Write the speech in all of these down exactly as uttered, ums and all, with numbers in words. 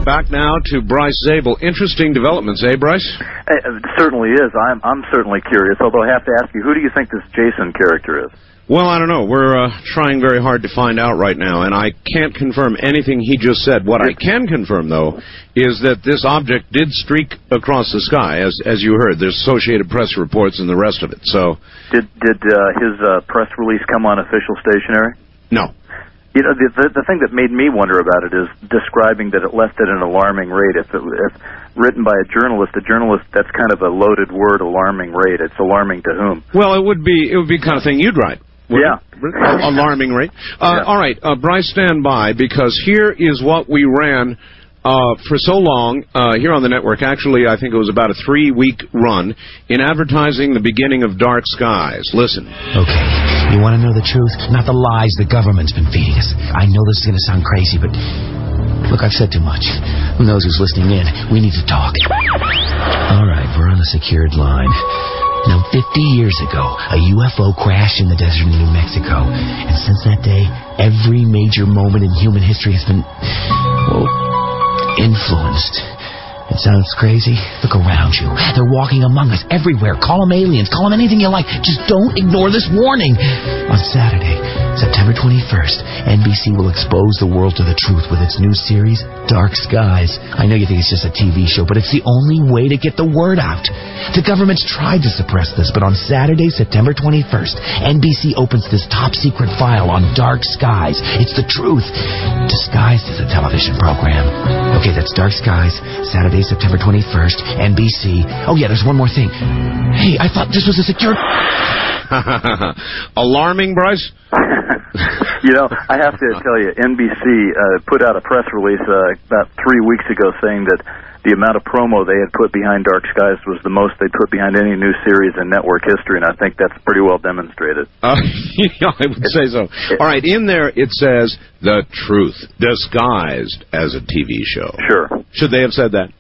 back now to Bryce Zabel. Interesting developments, eh, Bryce? It certainly is. I'm I'm certainly curious, although I have to ask you, who do you think this Jason character is? Well, I don't know. We're uh, trying very hard to find out right now, and I can't confirm anything he just said. What I can confirm, though, is that this object did streak across the sky, as as you heard. There's Associated Press reports and the rest of it. So, Did, did uh, his uh, press release come on official stationery? No. You know, the, the, the thing that made me wonder about it is describing that it left at an alarming rate. If, it, if written by a journalist, a journalist, that's kind of a loaded word, alarming rate. It's alarming to whom? Well, it would be it would be the kind of thing you'd write. Yeah. Alarming rate. Uh, yeah. All right, uh, Bryce, stand by, because here is what we ran uh, for so long uh, here on the network. Actually, I think it was about a three-week run in advertising the beginning of Dark Skies. Listen. Okay, you want to know the truth? Not the lies the government's been feeding us. I know this is going to sound crazy, but look, I've said too much. Who knows who's listening in? We need to talk. All right, we're on a secured line. Now, fifty years ago, a U F O crashed in the desert in New Mexico. And since that day, every major moment in human history has been, well, influenced. It sounds crazy? Look around you. They're walking among us everywhere. Call them aliens. Call them anything you like. Just don't ignore this warning. On Saturday, September twenty-first, N B C will expose the world to the truth with its new series, Dark Skies. I know you think it's just a T V show, but it's the only way to get the word out. The government's tried to suppress this, but on Saturday, September twenty-first, N B C opens this top-secret file on Dark Skies. It's the truth, disguised as a television program. Okay, that's Dark Skies, Saturday, September twenty-first, N B C. Oh, yeah, there's one more thing. Hey, I thought this was a secure... Alarming, Bryce? You know, I have to tell you, N B C uh, put out a press release uh, about three weeks ago saying that the amount of promo they had put behind Dark Skies was the most they put behind any new series in network history, and I think that's pretty well demonstrated. Uh, yeah, I would say so. All right, in there it says, the truth, disguised as a T V show. Sure. Should they have said that?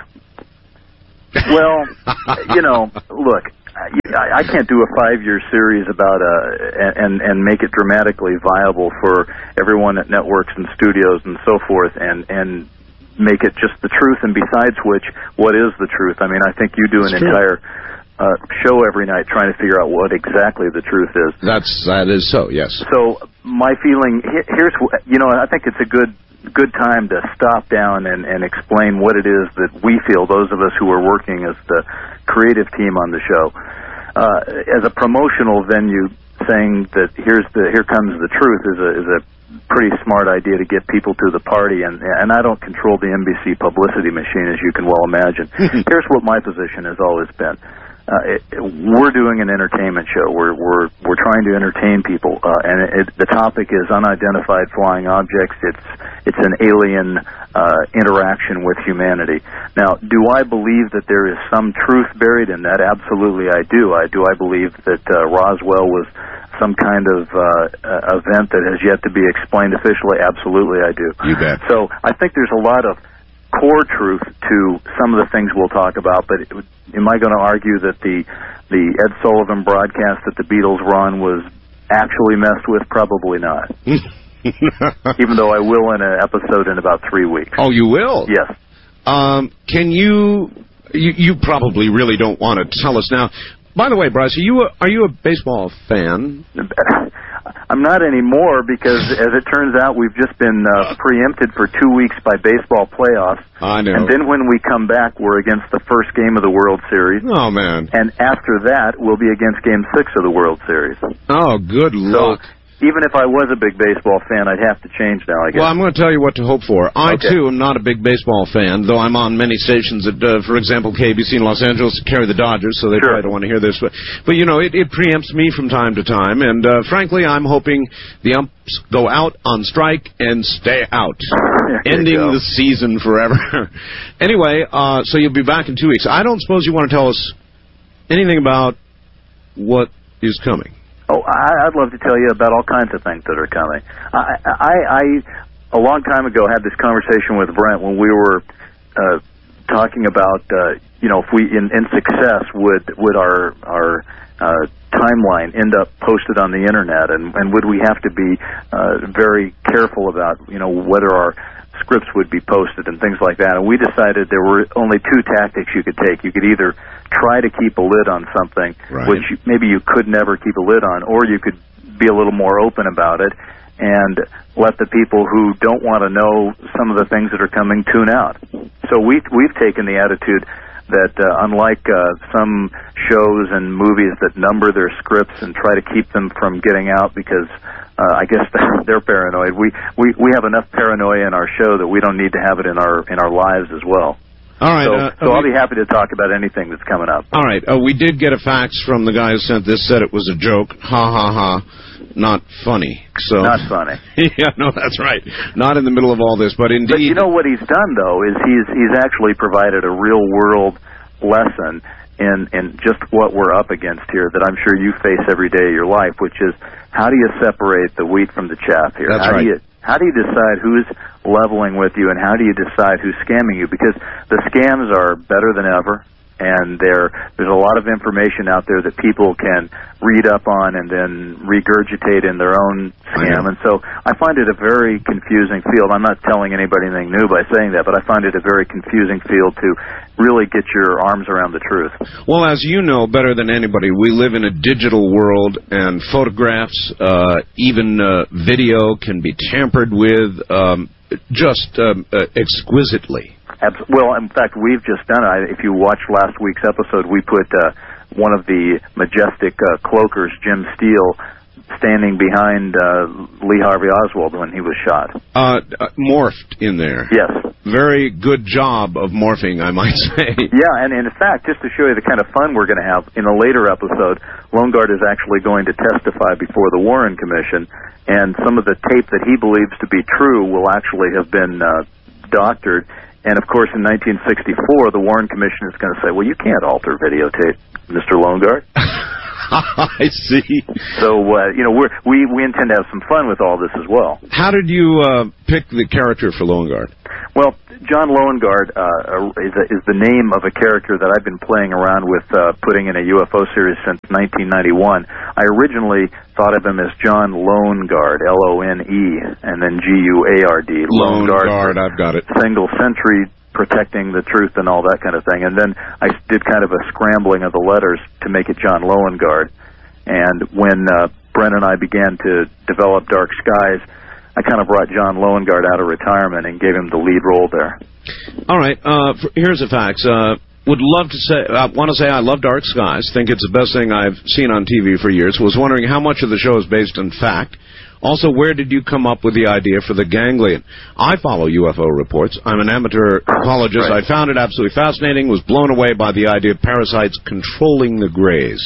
Well, you know, look, I, I can't do a five-year series about uh and and make it dramatically viable for everyone at networks and studios and so forth, and and make it just the truth. And besides which, what is the truth? I mean, I think you do an It's true. entire uh, show every night trying to figure out what exactly the truth is. That's that is so. Yes. So my feeling here's you know I think it's a good. good time to stop down and, and explain what it is that we feel, those of us who are working as the creative team on the show. Uh, as a promotional venue, saying that here's the here comes the truth is a is a pretty smart idea to get people to the party, and and I don't control the N B C publicity machine, as you can well imagine. Here's what my position has always been. Uh, it, we're doing an entertainment show. We're we're we're trying to entertain people, uh, and it, the topic is unidentified flying objects. It's it's an alien uh, interaction with humanity. Now, do I believe that there is some truth buried in that? Absolutely, I do. I do. I believe that uh, Roswell was some kind of uh, event that has yet to be explained officially. Absolutely, I do. You bet. So I think there's a lot of core truth to some of the things we'll talk about, but it, am I going to argue that the the Ed Sullivan broadcast that the Beatles were on was actually messed with? Probably not. Even though I will in an episode in about three weeks. Oh, you will? Yes. Um, can you, you... You probably really don't want to tell us now. By the way, Bryce, are you a, are you a baseball fan? I'm not anymore, because, as it turns out, we've just been uh, preempted for two weeks by baseball playoffs. I know. And then when we come back, we're against the first game of the World Series. Oh, man. And after that, we'll be against Game six of the World Series. Oh, good luck. So, even if I was a big baseball fan, I'd have to change now, I guess. Well, I'm going to tell you what to hope for. I, okay. too, am not a big baseball fan, though I'm on many stations that, uh, for example, K B C in Los Angeles carry the Dodgers, so they sure. probably don't want to hear this. But, but you know, it, it preempts me from time to time, and uh, frankly, I'm hoping the umps go out on strike and stay out, ending the season forever. Anyway, uh, so you'll be back in two weeks. I don't suppose you want to tell us anything about what is coming. Oh, I, I'd love to tell you about all kinds of things that are coming. I, I, I a long time ago, had this conversation with Brent when we were uh, talking about, uh, you know, if we in, in success would would our our uh, timeline end up posted on the internet, and, and would we have to be uh, very careful about, you know, whether our scripts would be posted and things like that. And we decided there were only two tactics you could take. You could either try to keep a lid on something, right, which maybe you could never keep a lid on, or you could be a little more open about it and let the people who don't want to know some of the things that are coming tune out. So we, we've taken the attitude that uh, unlike uh, some shows and movies that number their scripts and try to keep them from getting out because uh, I guess they're paranoid, we, we, we have enough paranoia in our show that we don't need to have it in our in our lives as well. All right. So, uh, so I'll we, be happy to talk about anything that's coming up. All right. Uh, we did get a fax from the guy who sent this, said it was a joke. Ha, ha, ha. Not funny. So Not funny. Yeah, no, that's right. Not in the middle of all this, but indeed. But you know what he's done, though, is he's he's actually provided a real-world lesson in, in just what we're up against here that I'm sure you face every day of your life, which is how do you separate the wheat from the chaff here? That's how right. Do you, how do you decide who's leveling with you, and how do you decide who's scamming you? Because the scams are better than ever, and there there's a lot of information out there that people can read up on and then regurgitate in their own scam. And so I find it a very confusing field. I'm not telling anybody anything new by saying that, but I find it a very confusing field to really get your arms around the truth. Well, as you know better than anybody, we live in a digital world, and photographs, uh, even uh, video can be tampered with um, just um, uh, exquisitely. Abs- well, in fact, we've just done it. I, if you watched last week's episode, we put uh, one of the majestic uh, cloakers, Jim Steele, standing behind uh, Lee Harvey Oswald when he was shot. Uh, uh, morphed in there. Yes. Very good job of morphing, I might say. Yeah, and, and in fact, just to show you the kind of fun we're going to have, in a later episode, Loengard is actually going to testify before the Warren Commission, and some of the tape that he believes to be true will actually have been uh, doctored. And, of course, in nineteen sixty-four, the Warren Commission is going to say, well, you can't alter videotape, Mister Loengard. I see. So, uh, you know, we're, we we intend to have some fun with all this as well. How did you uh, pick the character for Loengard? Well, John Loengard uh, is, a, is the name of a character that I've been playing around with, uh, putting in a U F O series since nineteen ninety-one. I originally thought of him as John Loengard, L O N E, and then G U A R D. Loengard, I've got it. Single century, protecting the truth and all that kind of thing. And then I did kind of a scrambling of the letters to make it John Loengard. And when uh, Brent and I began to develop Dark Skies, I kind of brought John Loengard out of retirement and gave him the lead role there. All right. Uh, for, here's the facts. Uh, would love to say, I want to say I love Dark Skies. Think it's the best thing I've seen on T V for years. Was wondering how much of the show is based on fact. Also, where did you come up with the idea for the ganglion? I follow U F O reports. I'm an amateur ufologist. Right. I found it absolutely fascinating, was blown away by the idea of parasites controlling the grays.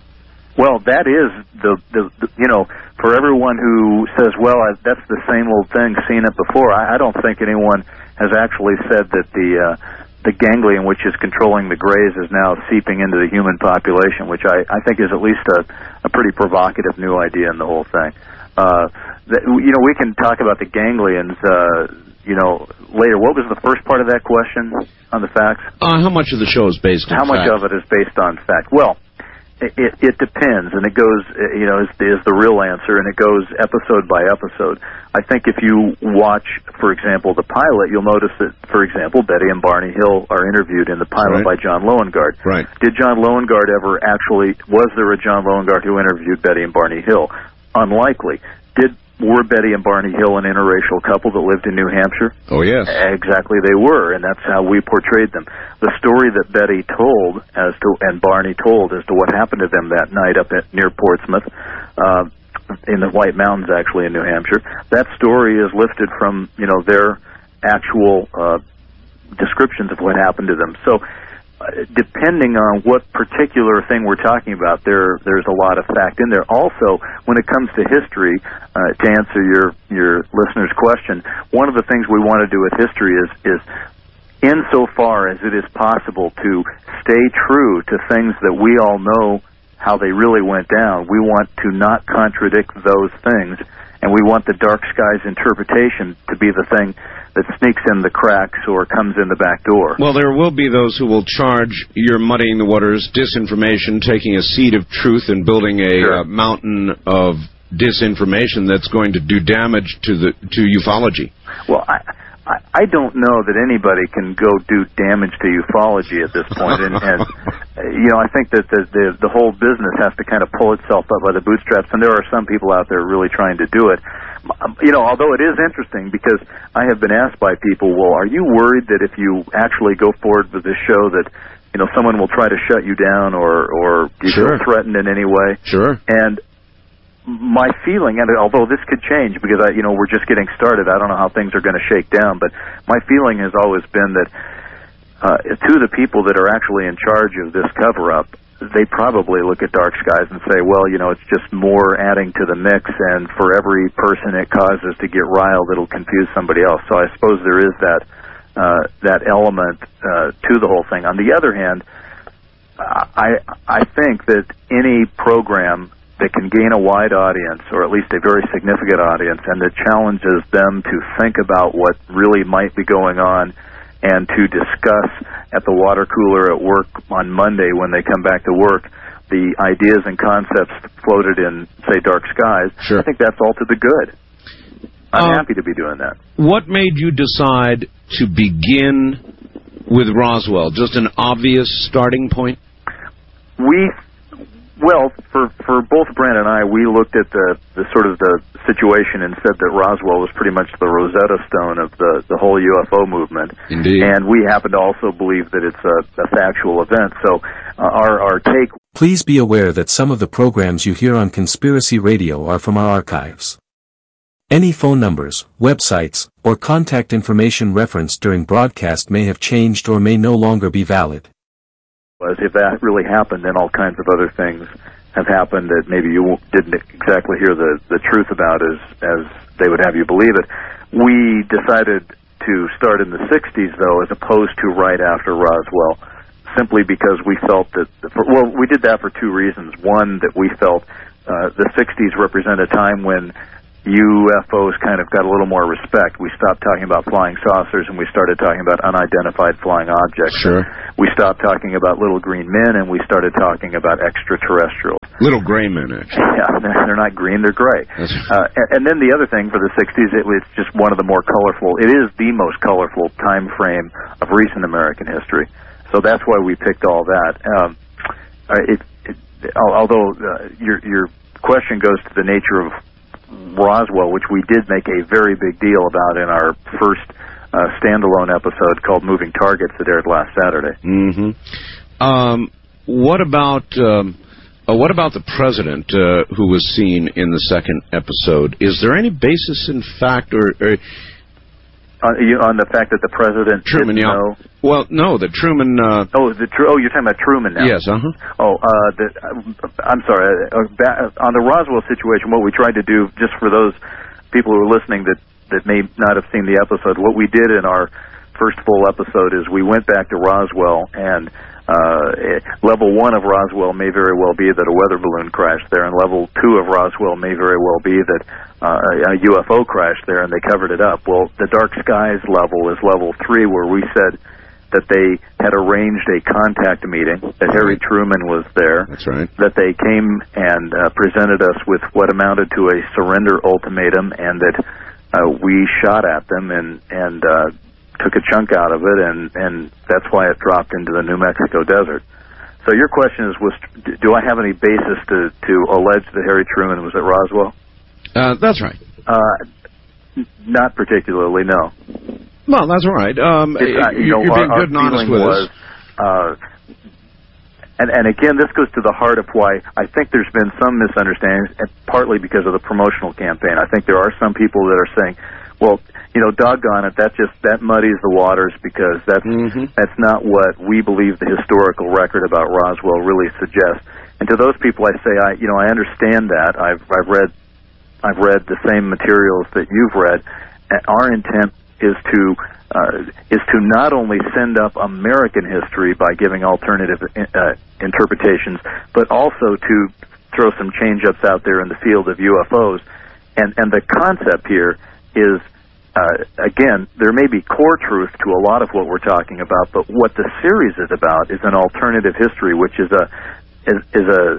Well, that is the, the, the you know, for everyone who says, well, I, that's the same old thing, seen it before, I, I don't think anyone has actually said that the uh, the ganglion, which is controlling the grays, is now seeping into the human population, which I, I think is at least a, a pretty provocative new idea in the whole thing. Uh, that, you know, we can talk about the ganglions, uh, you know, later. What was the first part of that question on the facts? Uh, how much of the show is based on How fact? much of it is based on fact? Well, it, it, it depends, and it goes, you know, is, is the real answer, and it goes episode by episode. I think if you watch, for example, the pilot, you'll notice that, for example, Betty and Barney Hill are interviewed in the pilot Right. by John Loengard. Right. Did John Loengard ever actually, was there a John Loengard who interviewed Betty and Barney Hill? Unlikely. Did were Betty and Barney Hill an interracial couple that lived in New Hampshire? Oh, yes. Exactly, they were, and that's how we portrayed them. The story that Betty told as to and Barney told as to what happened to them that night up at near Portsmouth, uh, in the White Mountains, actually in New Hampshire. That story is lifted from you know their actual uh, descriptions of what happened to them. So, uh, depending on what particular thing we're talking about, there there's a lot of fact in there. Also, when it comes to history, uh, to answer your your listener's question, one of the things we want to do with history is is insofar as it is possible to stay true to things that we all know how they really went down, we want to not contradict those things, and we want the Dark Skies interpretation to be the thing that sneaks in the cracks or comes in the back door. Well, there will be those who will charge you're muddying the waters, disinformation, taking a seed of truth and building a Sure. uh, mountain of disinformation that's going to do damage to the to ufology. Well, I, I, I don't know that anybody can go do damage to ufology at this point, and, and you know, I think that the, the the whole business has to kind of pull itself up by the bootstraps, and there are some people out there really trying to do it. You know, although it is interesting, because I have been asked by people, well, are you worried that if you actually go forward with this show that, you know, someone will try to shut you down, or, or do you Sure. feel threatened in any way? Sure. And my feeling, and although this could change because, I, you know, we're just getting started, I don't know how things are going to shake down, but my feeling has always been that uh, to the people that are actually in charge of this cover-up, they probably look at Dark Skies and say, well, you know, it's just more adding to the mix, and for every person it causes to get riled, it'll confuse somebody else. So I suppose there is that uh, that element uh, to the whole thing. On the other hand, I I think that any program that can gain a wide audience, or at least a very significant audience, and that challenges them to think about what really might be going on and to discuss at the water cooler at work on Monday when they come back to work the ideas and concepts floated in, say, Dark Skies, Sure. I think that's all to the good. I'm Uh, happy to be doing that. What made you decide to begin with Roswell? Just an obvious starting point? We, well, for for both Brent and I, we looked at the, the sort of the situation and said that Roswell was pretty much the Rosetta Stone of the, the whole U F O movement. Indeed. And we happen to also believe that it's a, a factual event. So uh, our, our take... Please be aware that some of the programs you hear on Conspiracy Radio are from our archives. Any phone numbers, websites, or contact information referenced during broadcast may have changed or may no longer be valid. was if that really happened, then all kinds of other things have happened that maybe you didn't exactly hear the, the truth about as, as they would have you believe it. We decided to start in the sixties, though, as opposed to right after Roswell, simply because we felt that, for, well, we did that for two reasons. One, that we felt uh, the sixties represent a time when U F Os kind of got a little more respect. We stopped talking about flying saucers and we started talking about unidentified flying objects. Sure. We stopped talking about little green men and we started talking about extraterrestrials. Little gray men, actually. Yeah, they're not green, they're gray. That's Uh, and, and then the other thing for the sixties, it was just one of the more colorful, it is the most colorful time frame of recent American history. So that's why we picked all that. Um, uh, it, it, although uh, your, your question goes to the nature of Roswell, which we did make a very big deal about in our first uh, standalone episode called Moving Targets that aired last Saturday. Mm-hmm. Um, what about um, uh, what about the president uh, who was seen in the second episode? Is there any basis in fact, or, or Uh, you, on the fact that the president Truman? didn't Yeah. know? Well, no, the Truman. Uh, Oh, the tr- oh, you're talking about Truman now. yes. Uh huh. Oh, uh, the, uh, I'm sorry. Uh, ba- on the Roswell situation, what we tried to do, just for those people who are listening that, that may not have seen the episode, what we did in our first full episode is we went back to Roswell, and uh, level one of Roswell may very well be that a weather balloon crashed there, and level two of Roswell may very well be that uh, a U F O crashed there, and they covered it up. Well, the Dark Skies level is level three, where we said that they had arranged a contact meeting, that Harry Truman was there, That's right. that they came and uh, presented us with what amounted to a surrender ultimatum, and that uh, we shot at them and, and uh, took a chunk out of it, and, and that's why it dropped into the New Mexico desert. So your question is, was, do I have any basis to, to allege that Harry Truman was at Roswell? Uh, that's right. Uh, not particularly, no. Well, that's all right. Um, It's, uh, you you're, know, you're being our, good and our honest feeling with was, us. uh, and, and again, this goes to the heart of why I think there's been some misunderstandings, and partly because of the promotional campaign. I think there are some people that are saying, well, you know, doggone it, that just, that muddies the waters, because that's, Mm-hmm. that's not what we believe the historical record about Roswell really suggests. And to those people I say, I, you know, I understand that. I've, I've read, I've read the same materials that you've read. And our intent is to, uh, is to not only send up American history by giving alternative uh, interpretations, but also to throw some change-ups out there in the field of U F Os. And, and the concept here is, Uh, again, there may be core truth to a lot of what we're talking about, but what the series is about is an alternative history, which is a is, is a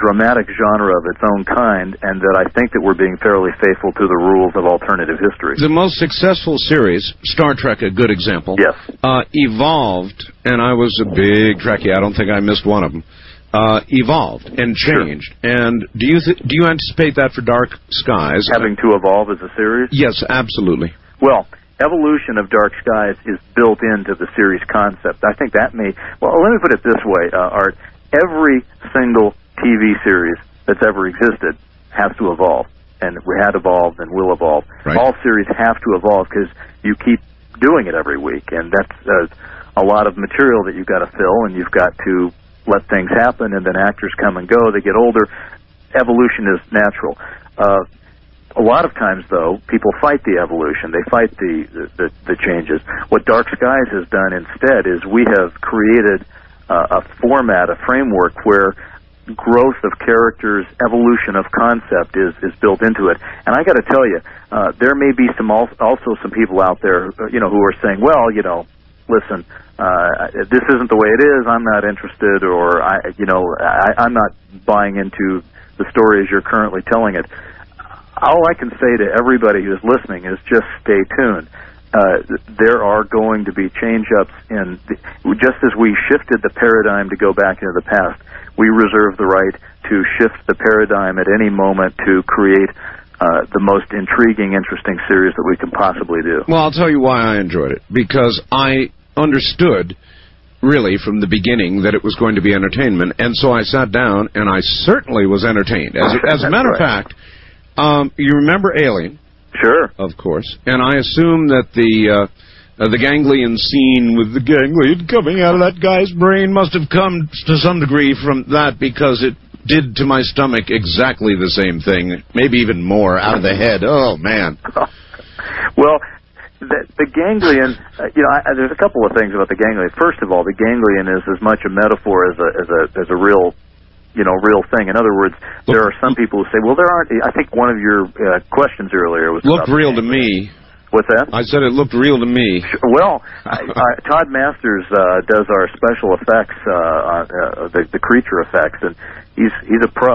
dramatic genre of its own kind, and that I think that we're being fairly faithful to the rules of alternative history. The most successful series, Star Trek, a good example, yes. uh, evolved, and I was a big Trekkie. I don't think I missed one of them. Uh, evolved and changed. Sure. And do you th- do you anticipate that for Dark Skies? Having to evolve as a series? Yes, absolutely. Well, evolution of Dark Skies is built into the series concept. I think that may... Well, let me put it this way, uh, Art. Every single T V series that's ever existed has to evolve, and had evolved and will evolve. Right. All series have to evolve because you keep doing it every week, and that's uh, a lot of material that you've got to fill, and you've got to let things happen, and then actors come and go. They get older. Evolution is natural. Uh, a lot of times, though, people fight the evolution. They fight the, the, the changes. What Dark Skies has done instead is we have created uh, a format, a framework where growth of characters, evolution of concept is, is built into it. And I got to tell you, uh, there may be some al- also some people out there, you know, who are saying, well, you know, listen, uh, this isn't the way it is, I'm not interested, or, I, you know, I, I'm not buying into the story as you're currently telling it. All I can say to everybody who's listening is just stay tuned. Uh, there are going to be change-ups in, the, just as we shifted the paradigm to go back into the past, we reserve the right to shift the paradigm at any moment to create uh, the most intriguing, interesting series that we can possibly do. Well, I'll tell you why I enjoyed it. Because I understood, really, from the beginning that it was going to be entertainment, and so I sat down, and I certainly was entertained. As, as a matter of right. fact, um, you remember Alien? Sure. Of course. And I assume that the... Uh, Uh, the ganglion scene with the ganglion coming out of that guy's brain must have come to some degree from that, because it did to my stomach exactly the same thing, maybe even more, out of the head. Oh, man. Well, the, the ganglion, uh, you know, I, there's a couple of things about the ganglion. First of all, the ganglion is as much a metaphor as a as a, as a real, you know, real thing. In other words, Look, there are some people who say, well, there aren't... I think one of your uh, questions earlier was... Looked real to me. What's that? I said it looked real to me. Well, I, I, Todd Masters uh, does our special effects, uh, uh, the, the creature effects, and he's he's a pro.